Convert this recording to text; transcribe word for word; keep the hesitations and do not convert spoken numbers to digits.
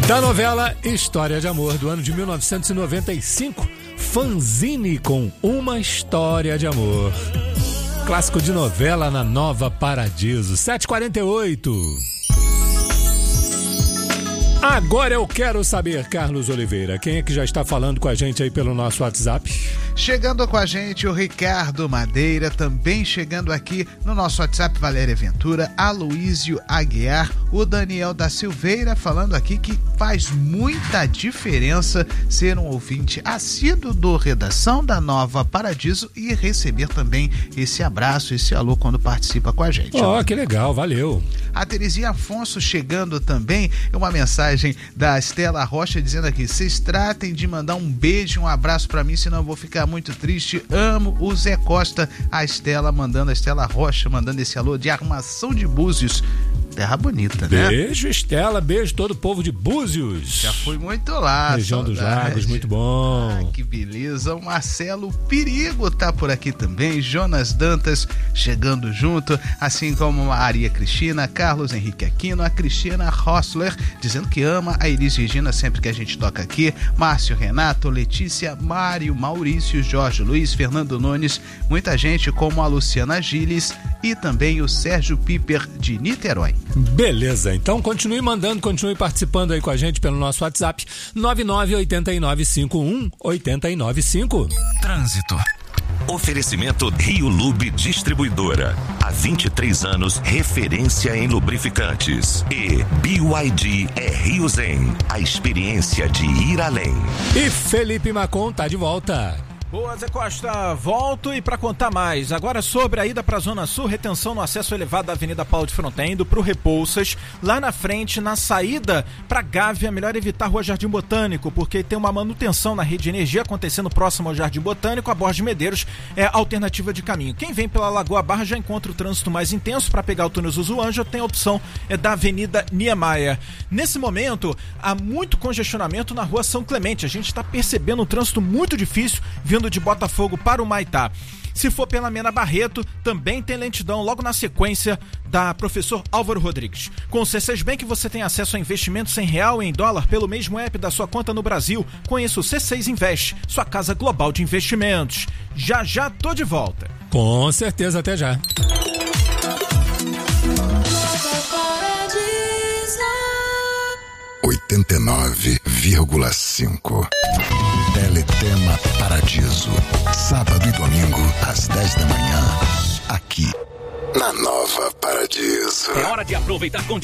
Da novela História de Amor, do ano de mil novecentos e noventa e cinco, Fanzine com Uma História de Amor. Clássico de novela na Nova Paradiso, sete e quarenta e oito. Agora eu quero saber, Carlos Oliveira, quem é que já está falando com a gente aí pelo nosso WhatsApp? Chegando com a gente o Ricardo Madeira, também chegando aqui no nosso WhatsApp, Valéria Ventura, Aloísio Aguiar, o Daniel da Silveira falando aqui que faz muita diferença ser um ouvinte assíduo do Redação da Nova Paradiso e receber também esse abraço, esse alô quando participa com a gente. Ó, oh, que legal, valeu. A Terezinha Afonso chegando também, uma mensagem da Estela Rocha dizendo aqui: vocês tratem de mandar um beijo, um abraço pra mim, senão eu vou ficar muito triste. Amo o Zé Costa. A Estela mandando, a Estela Rocha mandando esse alô de Armação de Búzios. Terra bonita, né? Beijo, Estela, beijo todo o povo de Búzios. Já fui muito lá. Região saudade. dos Lagos, muito bom. Ah, que beleza. O Marcelo Perigo tá por aqui também. Jonas Dantas chegando junto, assim como a Maria Cristina, Carlos Henrique Aquino, a Cristina Rossler dizendo que ama a Elis Regina sempre que a gente toca aqui. Márcio Renato, Letícia, Mário, Maurício, Jorge Luiz, Fernando Nunes, muita gente como a Luciana Gilles e também o Sérgio Piper de Niterói. Beleza, então continue mandando, continue participando aí com a gente pelo nosso WhatsApp nove nove oito nove cinco um oito nove cinco. Trânsito. Oferecimento Rio Lube Distribuidora. Há vinte e três anos, referência em lubrificantes. E B Y D é Rio Zen, a experiência de ir além. E Felipe Macon tá de volta. Boa, Zé Costa, volto e para contar mais, agora sobre a ida para a Zona Sul, retenção no acesso elevado da Avenida Paulo de Fronten, indo para o Repouças, lá na frente, na saída para Gávea, melhor evitar a Rua Jardim Botânico, porque tem uma manutenção na rede de energia acontecendo próximo ao Jardim Botânico, a Borges Medeiros é a alternativa de caminho. Quem vem pela Lagoa Barra já encontra o trânsito mais intenso, para pegar o túnel Zuzuanjo tem a opção é da Avenida Niemeyer. Nesse momento, há muito congestionamento na Rua São Clemente, a gente está percebendo um trânsito muito difícil, vindo de Botafogo para o Maitá. Se for pela Mena Barreto, também tem lentidão logo na sequência da Professor Álvaro Rodrigues. Com o C seis Bank você tem acesso a investimentos em real e em dólar pelo mesmo app da sua conta no Brasil. Conheça o C seis Invest, sua casa global de investimentos. Já já tô de volta. Com certeza, até já. oitenta e nove vírgula cinco. Teletema Paradiso. Sábado e domingo, às dez da manhã. Aqui, na Nova Paradiso. É hora de aproveitar com